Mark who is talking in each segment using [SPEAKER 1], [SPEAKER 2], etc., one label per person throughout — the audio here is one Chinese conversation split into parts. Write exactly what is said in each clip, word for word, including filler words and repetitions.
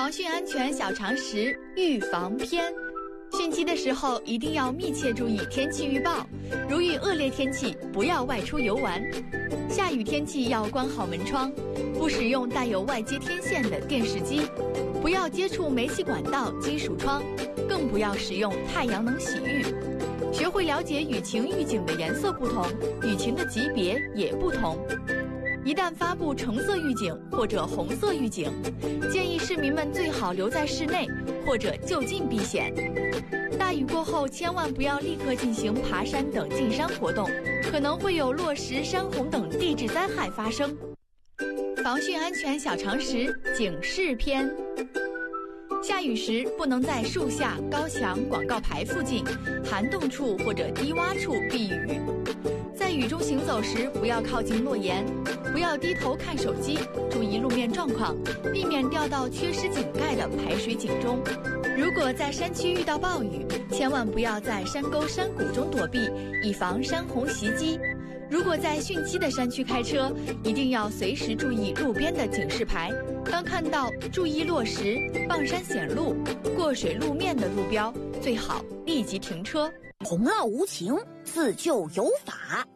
[SPEAKER 1] 防汛安全小常识预防篇。汛期的时候一定要密切注意天气预报，如遇恶劣天气不要外出游玩。下雨天气要关好门窗，不使用带有外接天线的电视机，不要接触煤气管道、金属窗，更不要使用太阳能洗浴。学会了解雨情预警的颜色不同，雨情的级别也不同。一旦发布橙色预警或者红色预警，建议市民们最好留在室内或者就近避险。大雨过后，千万不要立刻进行爬山等进山活动，可能会有落石、山洪等地质灾害发生。防汛安全小常识警示篇：下雨时不能在树下、高墙、广告牌附近、涵洞处或者低洼处避雨。在雨中行走时，不要靠近落岩，不要低头看手机，注意路面状况，避免掉到缺失井盖的排水井中。如果在山区遇到暴雨，千万不要在山沟山谷中躲避，以防山洪袭击。如果在汛期的山区开车，一定要随时注意路边的警示牌，当看到注意落石、傍山险路、过水路面的路标，最好立即停车。
[SPEAKER 2] 洪涝无情，自救有法。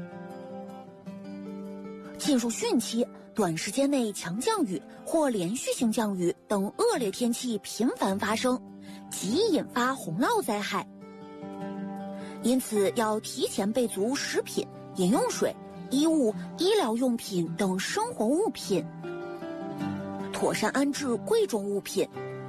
[SPEAKER 2] 进入汛期，短时间内强降雨或连续性降雨等恶劣天气频繁发生，极易引发洪涝灾害。因此要提前备足食品、饮用水、衣物、医疗用品等生活物品，妥善安置贵重物品，